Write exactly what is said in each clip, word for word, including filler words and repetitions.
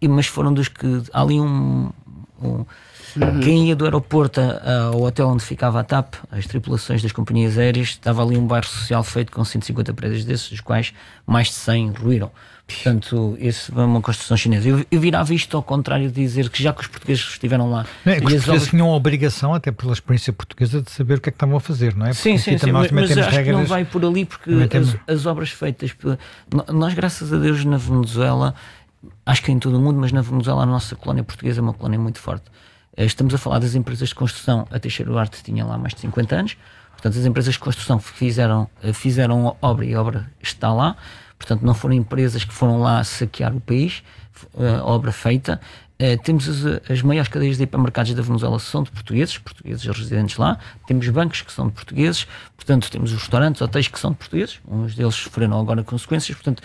mas foram dos que há ali um, um Uhum. Quem ia do aeroporto ao hotel onde ficava a TAP, as tripulações das companhias aéreas, estava ali um bairro social feito com cento e cinquenta prédios desses, dos quais mais de cem ruíram. Portanto, isso é uma construção chinesa. Eu, eu virava isto ao contrário de dizer que já que os portugueses estiveram lá... Não é, que os e portugueses obras... tinham a obrigação, até pela experiência portuguesa, de saber o que é que estavam a fazer, não é? Porque sim, sim, sim, nós mas, mas acho regras... que não vai por ali, porque as, as obras feitas... Nós, graças a Deus, na Venezuela, acho que em todo o mundo, mas na Venezuela a nossa colónia portuguesa é uma colónia muito forte. Estamos a falar das empresas de construção. A Teixeira Duarte tinha lá mais de cinquenta anos, portanto as empresas de construção fizeram, fizeram obra e a obra está lá, portanto não foram empresas que foram lá saquear o país, a obra feita. Temos as, as maiores cadeias de hipermercados da Venezuela são de portugueses, portugueses residentes lá, temos bancos que são de portugueses, portanto temos os restaurantes, hotéis que são de portugueses, uns deles sofreram agora consequências, portanto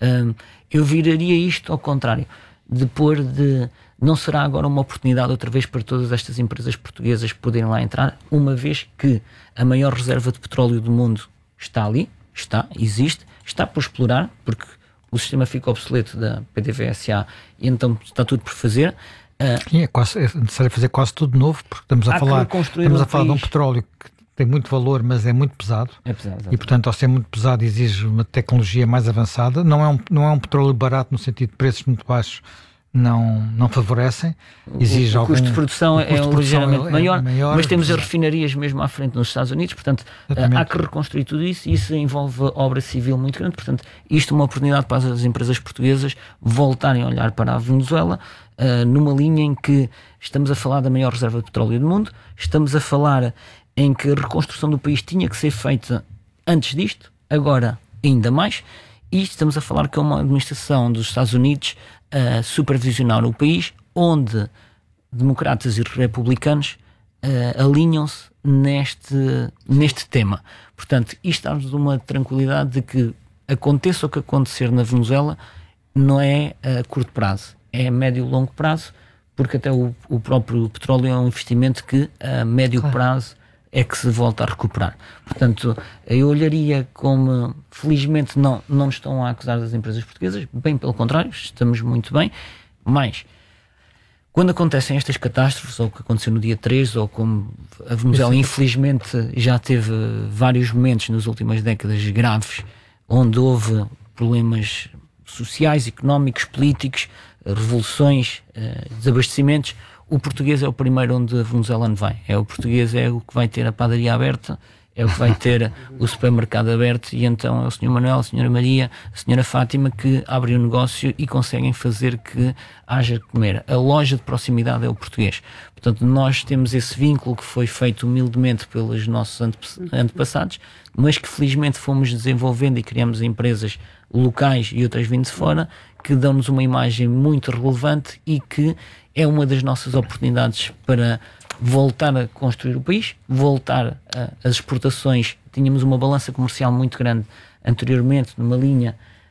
eu viraria isto ao contrário, de pôr de... Não será agora uma oportunidade outra vez para todas estas empresas portuguesas poderem lá entrar, uma vez que a maior reserva de petróleo do mundo está ali, está, existe, está por explorar, porque o sistema fica obsoleto da P D V S A e então está tudo por fazer. Sim, é, quase, é necessário fazer quase tudo novo, porque estamos a falar, estamos a falar de um petróleo que tem muito valor, mas é muito pesado. É pesado, e portanto, ao ser muito pesado, exige uma tecnologia mais avançada. Não é um, não é um petróleo barato no sentido de preços muito baixos, não, não favorecem. Exige o, o algum, custo de produção é ligeiramente é, maior, é maior, mas temos exato. as refinarias mesmo à frente nos Estados Unidos, portanto Exatamente. Há que reconstruir tudo isso e isso envolve obra civil muito grande, portanto isto é uma oportunidade para as empresas portuguesas voltarem a olhar para a Venezuela uh, numa linha em que estamos a falar da maior reserva de petróleo do mundo, estamos a falar em que a reconstrução do país tinha que ser feita antes disto, agora ainda mais, e estamos a falar que é uma administração dos Estados Unidos a supervisionar o país, onde democratas e republicanos uh, alinham-se neste, neste tema. Portanto, isto dá-nos uma tranquilidade de que aconteça o que acontecer na Venezuela não é a curto prazo, é a médio e longo prazo, porque até o, o próprio petróleo é um investimento que a médio claro. prazo é que se volta a recuperar. Portanto, eu olharia como, felizmente não, não estão a acusar das empresas portuguesas, bem pelo contrário, estamos muito bem, mas quando acontecem estas catástrofes, ou o que aconteceu no dia três, ou como a Venezuela infelizmente já teve vários momentos nas últimas décadas graves, onde houve problemas sociais, económicos, políticos, revoluções, desabastecimentos, o português é o primeiro onde a venezuelano vai. É o português é o que vai ter a padaria aberta, é o que vai ter o supermercado aberto, e então é o senhor Manuel, a senhora Maria, a senhora Fátima que abrem o negócio e conseguem fazer que haja de comer. A loja de proximidade é o português. Portanto, nós temos esse vínculo que foi feito humildemente pelos nossos antepassados, mas que felizmente fomos desenvolvendo e criamos empresas locais e outras vindo de fora, que dão-nos uma imagem muito relevante e que é uma das nossas oportunidades para voltar a construir o país, voltar às exportações. Tínhamos uma balança comercial muito grande anteriormente, numa linha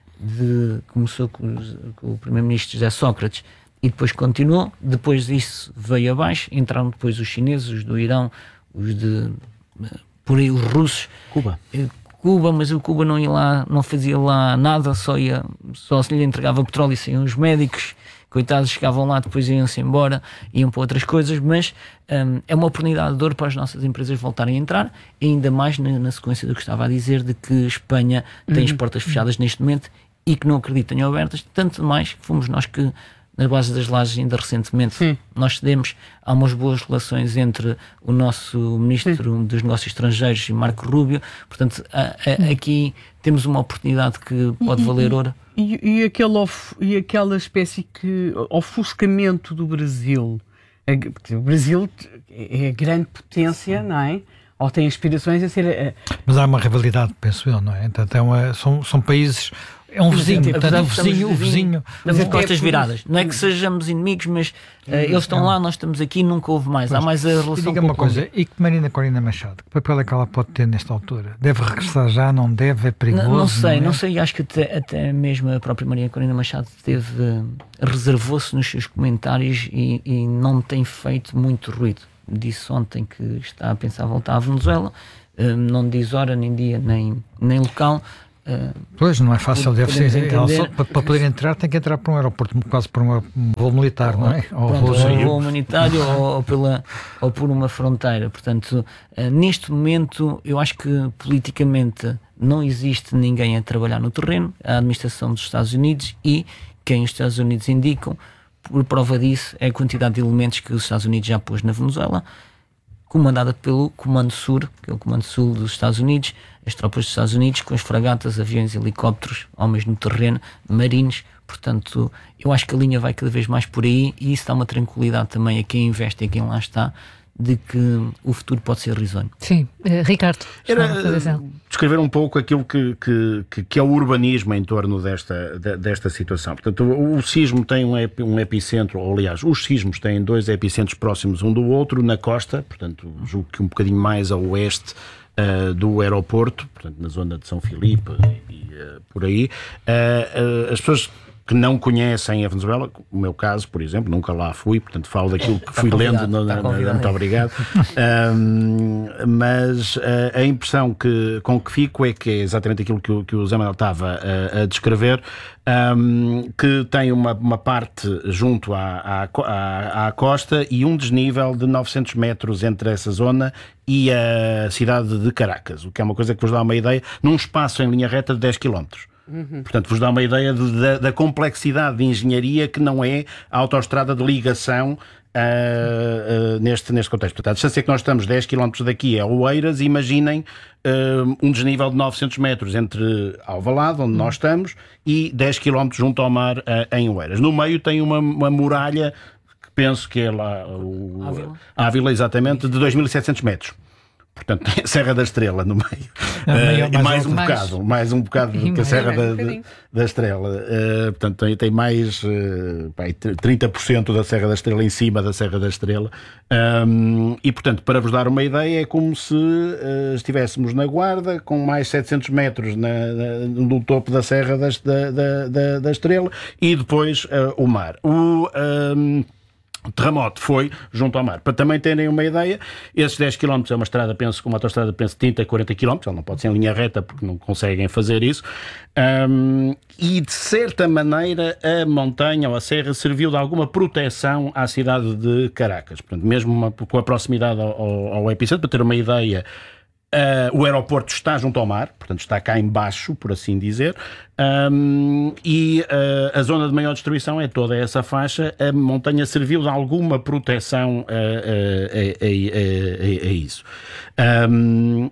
de começou com, os, com o primeiro-ministro José Sócrates e depois continuou. Depois disso veio abaixo, entraram depois os chineses, os do Irão, os de por aí os russos, Cuba. Cuba, mas o Cuba não ia lá, não fazia lá nada, só ia, só se lhe entregava petróleo e saíam os médicos. Coitados, chegavam lá, depois iam-se embora, iam para outras coisas, mas um, é uma oportunidade de ouro para as nossas empresas voltarem a entrar, ainda mais na, na sequência do que estava a dizer, de que Espanha tem uhum. as portas fechadas neste momento e que não acredito tenham abertas, tanto mais que fomos nós que, nas bases das lajes, ainda recentemente, Sim. nós cedemos. Há umas boas relações entre o nosso Ministro Sim. dos Negócios Estrangeiros e Marco Rubio, portanto, a, a, aqui temos uma oportunidade que pode e, valer ouro. E, e, aquele of, e aquela espécie que ofuscamento do Brasil, o Brasil é a grande potência, não é? Ou tem aspirações a ser... A... Mas há uma rivalidade, penso eu, não é? Então, é uma, são, são países... É um vizinho, mas, portanto, o vizinho, o vizinho... Estamos de costas viradas. Não é que sejamos inimigos, mas uh, eles estão não. lá, nós estamos aqui, nunca houve mais. Mas, há mais a relação diga com uma coisa, e que Marina Corina Machado, que papel é que ela pode ter nesta altura? Deve regressar já, não deve? É perigoso? Não, não sei, não, é? não sei. Acho que até, até mesmo a própria Marina Corina Machado teve, uh, reservou-se nos seus comentários e, e não tem feito muito ruído. Disse ontem que está a pensar voltar à Venezuela, uh, não diz hora, nem dia, nem, nem local. Uh, pois, não é fácil, deve ser. Entender... Para, para poder entrar, tem que entrar para um aeroporto, quase para um voo militar, não é? Ou, pronto, ou um voo humanitário ou, ou, pela, ou por uma fronteira. Portanto, uh, neste momento, eu acho que politicamente não existe ninguém a trabalhar no terreno, a administração dos Estados Unidos e quem os Estados Unidos indicam, por prova disso, é a quantidade de elementos que os Estados Unidos já pôs na Venezuela, comandada pelo Comando Sur, que é o Comando Sul dos Estados Unidos, as tropas dos Estados Unidos, com as fragatas, aviões, helicópteros, homens no terreno, marinhos. Portanto, eu acho que a linha vai cada vez mais por aí e isso dá uma tranquilidade também a quem investe e a quem lá está, de que o futuro pode ser risonho. Sim. Uh, Ricardo, era descrever um pouco aquilo que, que, que é o urbanismo em torno desta, desta situação. Portanto, o, o sismo tem um, ep, um epicentro, ou, aliás, os sismos têm dois epicentros próximos um do outro, na costa, portanto, julgo que um bocadinho mais a oeste uh, do aeroporto, portanto, na zona de São Filipe e, e uh, por aí. Uh, uh, as pessoas que não conhecem a Venezuela, o meu caso, por exemplo, nunca lá fui, portanto falo daquilo que fui lendo. No, na, na, muito obrigado. um, mas uh, a impressão que, com que fico é que é exatamente aquilo que o, que o Zé Manuel estava a, a descrever, um, que tem uma, uma parte junto à, à, à costa e um desnível de novecentos metros entre essa zona e a cidade de Caracas, o que é uma coisa que vos dá uma ideia, num espaço em linha reta de dez quilómetros. Uhum. Portanto, vos dá uma ideia de, da, da complexidade de engenharia que não é a autoestrada de ligação uh, uh, neste, neste contexto. Portanto, a distância que nós estamos dez quilómetros daqui é Oeiras, imaginem uh, um desnível de novecentos metros entre Alvalade, onde uhum. nós estamos, e dez quilómetros junto ao mar uh, em Oeiras. No meio tem uma, uma muralha que penso que é lá o, Ávila. Ávila, exatamente, de dois mil e setecentos metros. Portanto, tem a Serra da Estrela no meio. Não, uh, e mais um mais... bocado, mais um bocado do que a Serra da, da, da Estrela. Uh, portanto, tem, tem mais uh, pá, trinta por cento da Serra da Estrela em cima da Serra da Estrela. Um, e, portanto, para vos dar uma ideia, é como se uh, estivéssemos na Guarda, com mais setecentos metros na, na, no topo da Serra da, da, da, da Estrela, e depois uh, o mar. O... Um, O terremoto foi junto ao mar. Para também terem uma ideia, esses dez quilómetros é uma estrada, penso que uma autoestrada, penso trinta, quarenta quilómetros, ela não pode ser em linha reta porque não conseguem fazer isso. Um, e de certa maneira a montanha ou a serra serviu de alguma proteção à cidade de Caracas. Portanto, mesmo uma, com a proximidade ao, ao, ao epicentro, para ter uma ideia, Uh, o aeroporto está junto ao mar, portanto está cá em baixo, por assim dizer, um, e uh, a zona de maior destruição é toda essa faixa. A montanha serviu de alguma proteção a, a, a, a, a isso. Um,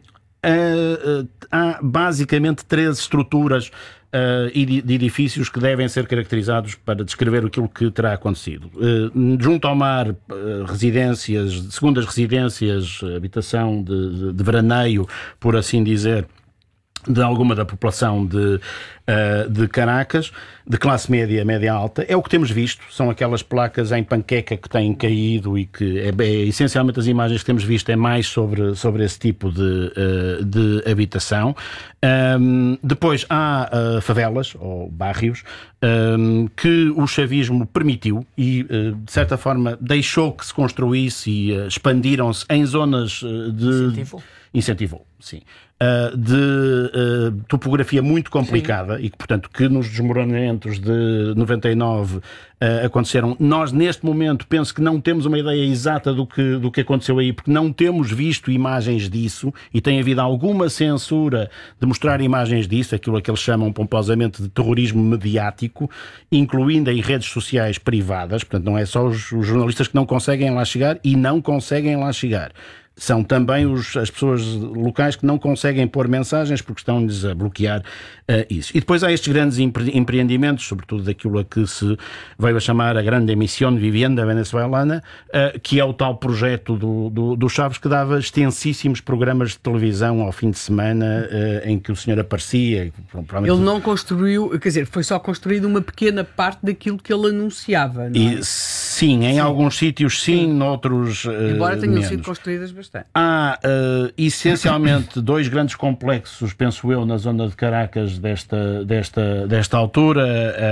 uh, há basicamente três estruturas Uh, de edifícios que devem ser caracterizados para descrever aquilo que terá acontecido. Uh, junto ao mar, uh, residências, segundas residências, habitação de, de, de veraneio, por assim dizer, de alguma da população de, uh, de Caracas, de classe média, média alta. É o que temos visto, são aquelas placas em panqueca que têm caído e que é, é, essencialmente as imagens que temos visto é mais sobre, sobre esse tipo de, uh, de habitação. Um, depois há uh, favelas ou barrios um, que o chavismo permitiu e uh, de certa forma deixou que se construísse e uh, expandiram-se em zonas uh, de... Incentivou. Incentivou, sim. Uh, de uh, topografia muito complicada. Sim. E que, portanto, que nos desmoronamentos de noventa e nove uh, aconteceram. Nós, neste momento, penso que não temos uma ideia exata do que, do que aconteceu aí, porque não temos visto imagens disso e tem havido alguma censura de mostrar imagens disso, aquilo que eles chamam pomposamente de terrorismo mediático, incluindo em redes sociais privadas. Portanto, não é só os, os jornalistas que não conseguem lá chegar e não conseguem lá chegar. São também os, as pessoas locais que não conseguem pôr mensagens porque estão-lhes a bloquear uh, isso. E depois há estes grandes empre- empreendimentos, sobretudo daquilo a que se veio a chamar a grande emissão de vivienda venezuelana, uh, que é o tal projeto do, do, do Chaves, que dava extensíssimos programas de televisão ao fim de semana uh, em que o senhor aparecia. Ele não construiu, quer dizer, foi só construído uma pequena parte daquilo que ele anunciava, não é? E, sim, em sim. alguns sítios sim, sim. noutros uh, Embora tenham menos. sido construídas bastante. Há uh, essencialmente dois grandes complexos, penso eu, na zona de Caracas desta, desta, desta altura.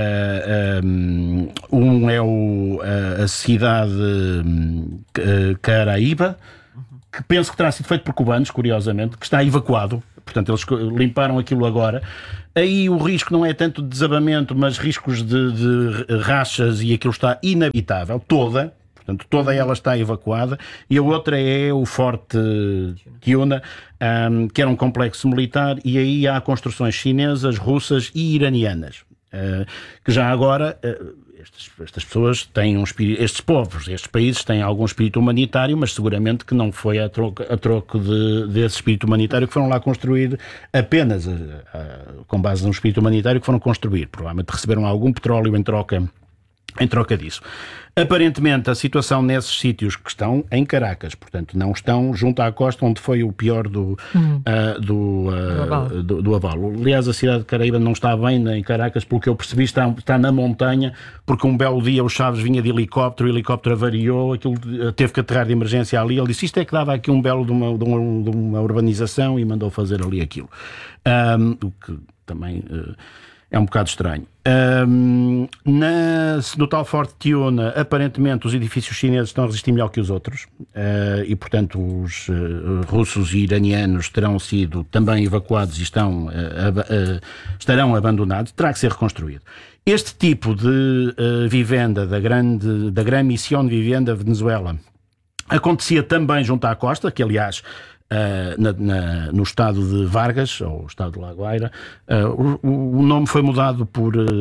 Uh, uh, um é o, uh, a cidade uh, Caraíba, que penso que terá sido feito por cubanos, curiosamente, que está evacuado. portanto eles limparam aquilo agora. Aí o risco não é tanto de desabamento, mas riscos de, de rachas, e aquilo está inabitável, toda. Portanto, toda ela está evacuada, e a outra é o Forte Tiuna, um, que era um complexo militar, e aí há construções chinesas, russas e iranianas, uh, que já agora uh, estas, estas pessoas têm um espírito, estes povos, estes países têm algum espírito humanitário, mas seguramente que não foi a troco, a troco de, desse espírito humanitário que foram lá construir apenas, uh, uh, com base num espírito humanitário que foram construir. Provavelmente receberam algum petróleo em troca em troca disso. Aparentemente, a situação nesses sítios que estão em Caracas, portanto, não estão junto à costa onde foi o pior do, uhum. uh, do, uh, do, do abalo. Aliás, a cidade de Caraíba não está bem em Caracas, pelo que eu percebi, está, está na montanha, porque um belo dia o Chaves vinha de helicóptero, o helicóptero avariou, aquilo teve que aterrar de emergência ali. Ele disse, isto é que dava aqui um belo de uma, de uma, de uma urbanização, e mandou fazer ali aquilo. Um, o que também... Uh, É um bocado estranho. Um, na, no tal Forte Tiuna, aparentemente os edifícios chineses estão a resistir melhor que os outros, uh, e portanto os uh, russos e iranianos terão sido também evacuados e estão, uh, uh, estarão abandonados. Terá que ser reconstruído. Este tipo de uh, vivenda, da grande, da grande missão de vivenda Venezuela, acontecia também junto à costa, que aliás... Uh, na, na, no estado de Vargas, ou estado de La Guaira, uh, o, o nome foi mudado por, uh,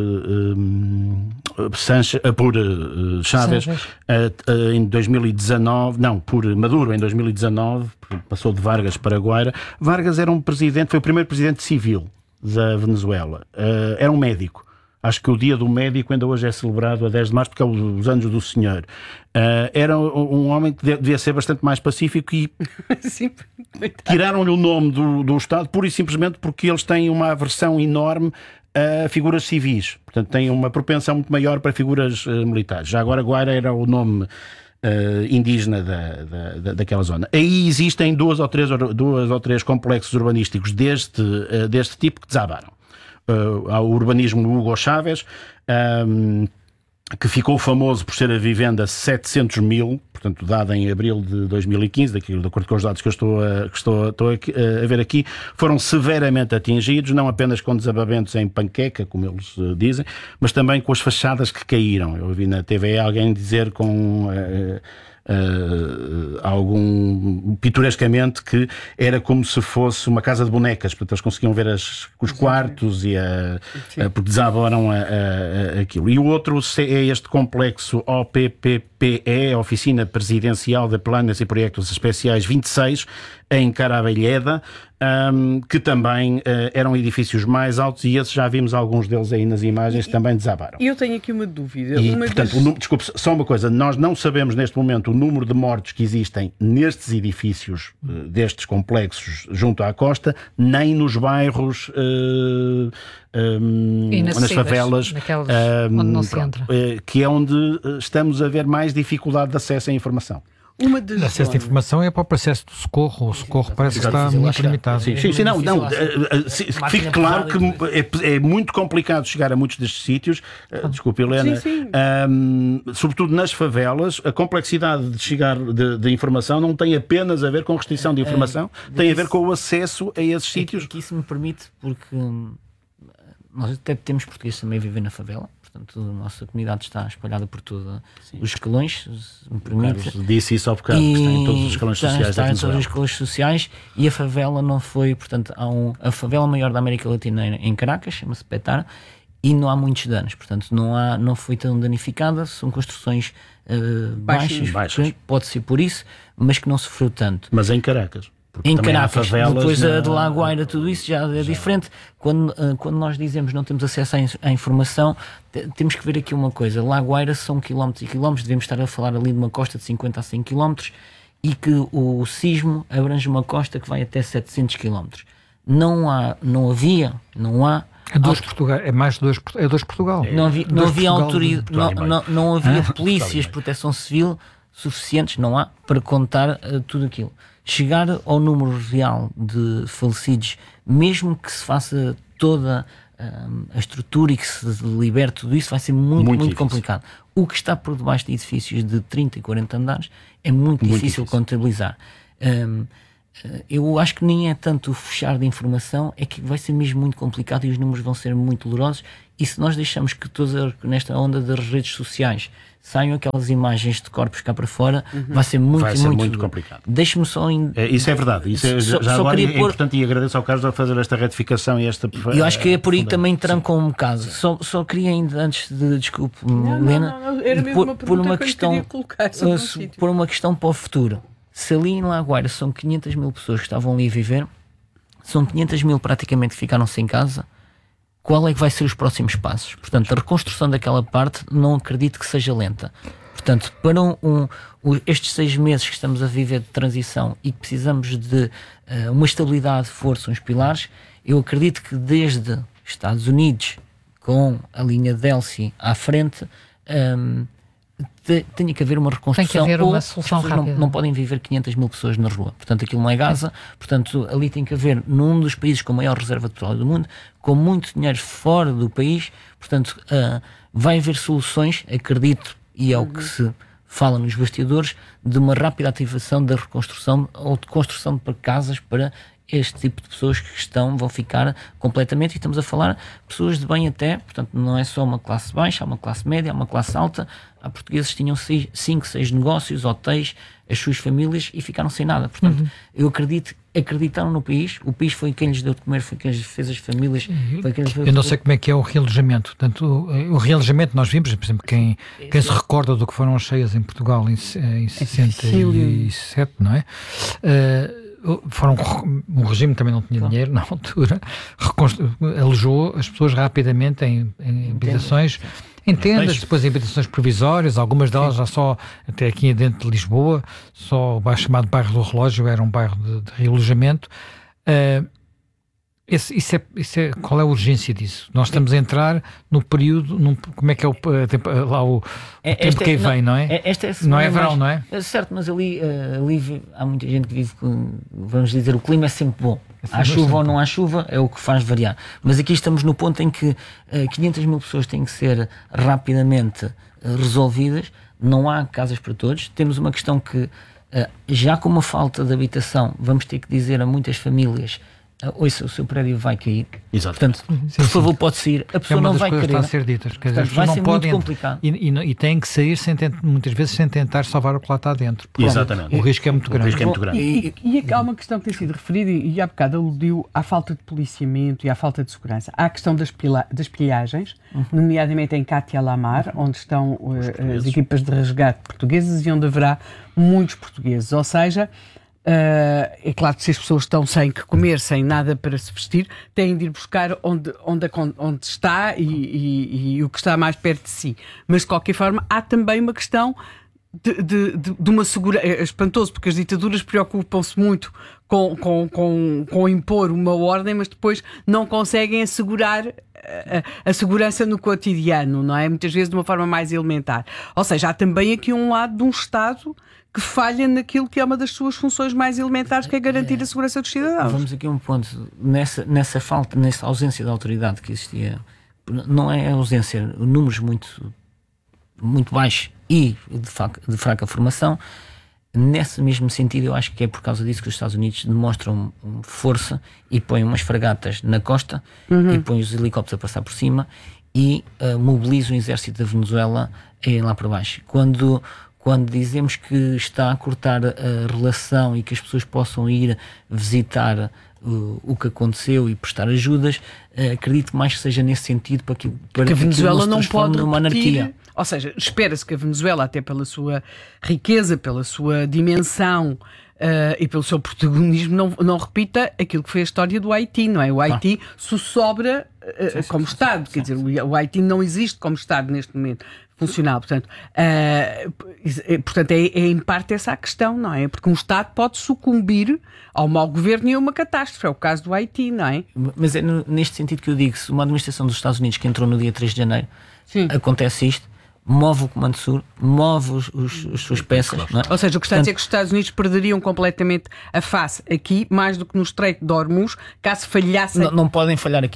um, Sanche, uh, por uh, Chávez uh, uh, em dois mil e dezanove, não, por Maduro em dois mil e dezanove, passou de Vargas para Guaira. Vargas era um presidente, foi o primeiro presidente civil da Venezuela, uh, era um médico. Acho que o dia do médico ainda hoje é celebrado a dez de março, porque é os anos do senhor. Uh, era um homem que devia ser bastante mais pacífico, e Sim, tiraram-lhe o nome do, do Estado pura e simplesmente porque eles têm uma aversão enorme a figuras civis. Portanto, têm uma propensão muito maior para figuras uh, militares. Já agora Guaira era o nome uh, indígena da, da, da, daquela zona. Aí existem duas ou três, duas ou três complexos urbanísticos deste, uh, deste tipo que desabaram. Uh, ao urbanismo Hugo Chávez, um, que ficou famoso por ser a vivenda setecentos mil, portanto dada em abril de dois mil e quinze, daquilo, de acordo com os dados que eu estou a, que estou, estou a, a ver aqui, foram severamente atingidos, não apenas com desabamentos em panqueca, como eles uh, dizem, mas também com as fachadas que caíram. Eu vi na T V alguém dizer com... Uh, Uh, algum pitorescamente que era como se fosse uma casa de bonecas, portanto eles conseguiam ver as, os quartos e a, a, porque desabaram a, a, a, aquilo. E o outro é este complexo O P P P E, Oficina Presidencial de Planos e Projetos Especiais vinte e seis, em Caravelheda, um, que também uh, eram edifícios mais altos, e esses já vimos alguns deles aí nas imagens, e, também desabaram. E eu tenho aqui uma dúvida. E, uma portanto, das... o, desculpe, só uma coisa, nós não sabemos neste momento o número de mortos que existem nestes edifícios, uh, destes complexos junto à costa, nem nos bairros, uh, um, nas favelas, um, onde não se entra. Uh, que é onde estamos a ver mais dificuldade de acesso à informação. Uma das acesso de informação é para o processo do socorro. O socorro parece que está muito limitado. Sim, sim, sim, não, não. Fique claro que é, é muito complicado chegar a muitos destes sítios. Desculpe, Helena. Sim, sim. Um, sobretudo nas favelas, a complexidade de chegar de, de informação não tem apenas a ver com restrição de informação, uh, tem a ver com o acesso a esses sítios. Aqui isso me permite, porque nós até temos portugueses também a viver na favela. Portanto, a nossa comunidade está espalhada por todos os escalões, se me permite. Carlos disse isso ao bocado, que está em todos os escalões está, sociais está da em todos os escalões sociais, e a favela não foi, portanto, há um, a favela maior da América Latina em Caracas, chama-se Petare, e não há muitos danos, portanto, não, há, não foi tão danificada, são construções uh, baixas, baixas, pode ser por isso, mas que não sofreu tanto. Mas em Caracas? Porque em Caracas, depois a de La Guaira, tudo isso já é já. diferente. Quando, quando nós dizemos não temos acesso à informação, temos que ver aqui uma coisa. La Guaira são quilómetros e quilómetros, devemos estar a falar ali de uma costa de cinquenta a cem quilómetros, e que o sismo abrange uma costa que vai até setecentos quilómetros. Não há, não havia, não há... É dois Portugal, é mais de dois, é dois Portugal. Não havia, não havia autoridade, não, não, não havia ah? polícias, proteção civil suficientes, não há, para contar uh, tudo aquilo. Chegar ao número real de falecidos, mesmo que se faça toda um, a estrutura e que se liberte tudo isso, vai ser muito, muito, muito complicado. O que está por debaixo de edifícios de trinta e quarenta andares é muito, muito difícil, difícil contabilizar. Um, eu acho que nem é tanto o fechar de informação, é que vai ser mesmo muito complicado e os números vão ser muito dolorosos. E se nós deixamos que toda nesta onda das redes sociais saiam aquelas imagens de corpos cá para fora, uhum. vai ser muito, vai ser muito, muito complicado. Deixe-me só... In... É, isso é verdade. Isso é, só, já só agora é pôr... importante e agradeço ao Carlos a fazer esta retificação e esta... Eu acho que é por aí também trancam um bocado. Só, só queria ainda, antes de... Desculpe, não, Lena, não, não, era mesmo por, uma por uma que questão, eu colocar, uh, por uma questão para o futuro. Se ali em Lagoeira são quinhentas mil pessoas que estavam ali a viver, são quinhentas mil praticamente que ficaram sem casa, qual é que vai ser os próximos passos? Portanto, a reconstrução daquela parte não acredito que seja lenta. Portanto, para um, um, estes seis meses que estamos a viver de transição e que precisamos de uh, uma estabilidade, força, uns pilares, eu acredito que desde Estados Unidos, com a linha de Elsie à frente, um, te, tenha que haver uma reconstrução. Tem que haver uma solução rápida. Não, não podem viver quinhentas mil pessoas na rua. Portanto, aquilo não é Gaza. Sim. Portanto, ali tem que haver, num dos países com a maior reserva de petróleo do mundo, com muito dinheiro fora do país. Portanto, uh, vai haver soluções, acredito, e é o que se fala nos bastidores, de uma rápida ativação da reconstrução ou de construção de casas para este tipo de pessoas que estão, vão ficar completamente, e estamos a falar de pessoas de bem até, portanto não é só uma classe baixa, há uma classe média, há uma classe alta. Há portugueses que tinham cinco, seis negócios, hotéis, as suas famílias, e ficaram sem nada. Portanto, uhum. eu acredito, acreditaram no país, o país foi quem lhes deu de comer, foi quem lhes fez as famílias. Foi quem lhes eu não sei como é que é o realojamento. Portanto, o, o realojamento nós vimos, por exemplo, quem, quem se recorda do que foram as cheias em Portugal em, em sessenta e sete, não é? Uh, foram, o regime também não tinha claro. dinheiro na altura, alojou as pessoas rapidamente em, em habitações, em tendas, depois em habitações provisórias, algumas delas já só, até aqui dentro de Lisboa, só o bairro chamado Bairro do Relógio era um bairro de, de realojamento. Uh, esse, isso é, isso é, qual é a urgência disso? Nós estamos a entrar no período, num, como é que é o, lá o, o é, tempo que aí não, vem, não é? Esta é não é verão, não é? é? Certo, mas ali, uh, ali há muita gente que vive com, vamos dizer, o clima é sempre bom. Há chuva ou não há chuva, é o que faz variar. Mas aqui estamos no ponto em que uh, quinhentas mil pessoas têm que ser rapidamente uh, resolvidas. Não há casas para todos. Temos uma questão que, uh, já com uma falta de habitação, vamos ter que dizer a muitas famílias: uh, ouça, o seu prédio vai cair. Exato. Portanto, sim, por favor, sim. pode sair. A pessoa é não vai querer. Está a ser ditas. Quer dizer, Portanto, vai não ser podem, muito complicado. E, e, e têm que sair sem tentar, muitas vezes sem tentar salvar o que lá está dentro. Exatamente. O risco é muito grande. O risco é muito grande. E, e, e há uma questão que tem sido referida, e há bocado aludiu à falta de policiamento e à falta de segurança. Há a questão das, pila, das pilhagens, uhum. nomeadamente em Cátia-Lamar, onde estão uh, as equipas de resgate portuguesas e onde haverá muitos portugueses. Ou seja, Uh, é claro que se as pessoas estão sem que comer, sem nada para se vestir, têm de ir buscar onde, onde, onde está e, e, e o que está mais perto de si. Mas de qualquer forma há também uma questão de, de, de, de uma segurança. É espantoso porque as ditaduras preocupam-se muito com, com, com, com impor uma ordem, mas depois não conseguem assegurar a, a segurança no cotidiano, não é? Muitas vezes de uma forma mais elementar. Ou seja, há também aqui um lado de um Estado que falha naquilo que é uma das suas funções mais elementares, que é garantir a segurança dos cidadãos. Vamos aqui a um ponto, nessa, nessa falta, nessa ausência de autoridade que existia, não é a ausência, números muito, muito baixos e de, faca, de fraca formação. Nesse mesmo sentido, eu acho que é por causa disso que os Estados Unidos demonstram força e põem umas fragatas na costa, uhum. e põem os helicópteros a passar por cima e uh, mobilizam o exército da Venezuela a ir lá para baixo. Quando Quando dizemos que está a cortar a relação e que as pessoas possam ir visitar uh, o que aconteceu e prestar ajudas, uh, acredito mais que seja nesse sentido para que, para que a Venezuela não, não pode numa anarquia. Ou seja, espera-se que a Venezuela, até pela sua riqueza, pela sua dimensão uh, e pelo seu protagonismo, não, não repita aquilo que foi a história do Haiti, não é? O Haiti ah. sussobra uh, sim, sim, como sim, Estado, sim, quer sim, dizer, sim. o Haiti não existe como Estado neste momento. Funcional, portanto, uh, portanto é, é em parte essa a questão, não é? Porque um Estado pode sucumbir ao mau governo e a uma catástrofe, é o caso do Haiti, não é? Mas é no, neste sentido que eu digo, se uma administração dos Estados Unidos que entrou no dia três de janeiro, sim. acontece isto, move o Comando Sul, move os, os, as suas peças, não é? Ou seja, o que está a dizer é que os Estados Unidos perderiam completamente a face aqui, mais do que no Estreito de Hormuz, caso falhassem. Não, não podem falhar aqui.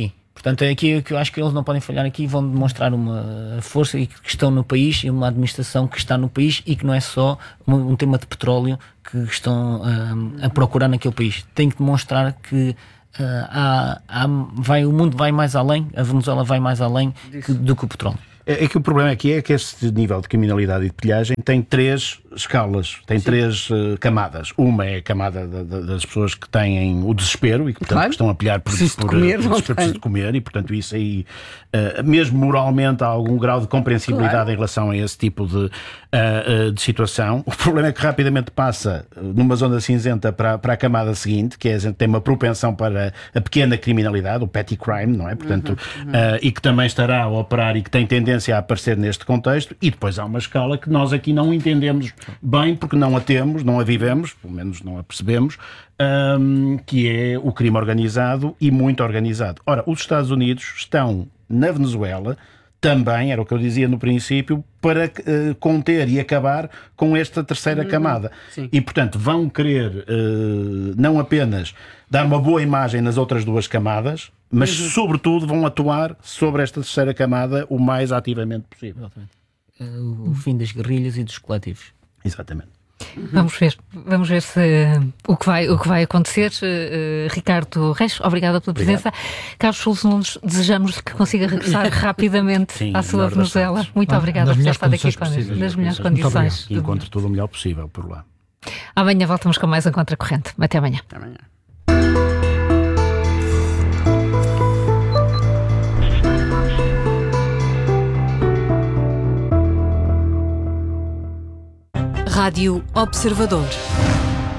Portanto, é aqui que eu acho que eles não podem falhar aqui, vão demonstrar uma força e que estão no país e uma administração que está no país e que não é só um, um tema de petróleo que estão um, a procurar naquele país. Tem que demonstrar que uh, há, há, vai, o mundo vai mais além, a Venezuela vai mais além que, do que o petróleo. É, é que o problema aqui é que este nível de criminalidade e de pilhagem tem três escalas, tem Sim. três uh, camadas. Uma é a camada da, da, das pessoas que têm o desespero e que, portanto, claro. que estão a pilhar por, preciso por, de comer, por, por preciso de comer, e portanto isso aí, uh, mesmo moralmente, há algum grau de compreensibilidade claro. em relação a esse tipo de, uh, uh, de situação. O problema é que rapidamente passa numa zona cinzenta para, para a camada seguinte, que é a gente tem uma propensão para a pequena criminalidade, o petty crime, não é? Portanto, uhum, uhum. Uh, e que também estará a operar e que tem tendência a aparecer neste contexto, e depois há uma escala que nós aqui não entendemos bem, porque não a temos, não a vivemos, pelo menos não a percebemos, um, que é o crime organizado e muito organizado. Ora, os Estados Unidos estão na Venezuela também, era o que eu dizia no princípio, para uh, conter e acabar com esta terceira uhum. camada. Sim. E, portanto, vão querer uh, não apenas dar uma boa imagem nas outras duas camadas, mas, uhum. sobretudo, vão atuar sobre esta terceira camada o mais ativamente possível. Exatamente. Uh, o fim das guerrilhas e dos coletivos. Exatamente. Vamos ver, vamos ver se, uh, o, que vai, o que vai acontecer. Uh, Ricardo Reis, obrigada pela presença. Obrigado. Carlos Schulz Nunes, desejamos que consiga regressar rapidamente Sim, à sua Venezuela. Muito ah, obrigada por ter estado aqui connosco. Nas melhores condições. E encontre tudo o melhor possível por lá. Amanhã voltamos com mais um Contracorrente. Até amanhã. Até amanhã. Rádio Observador.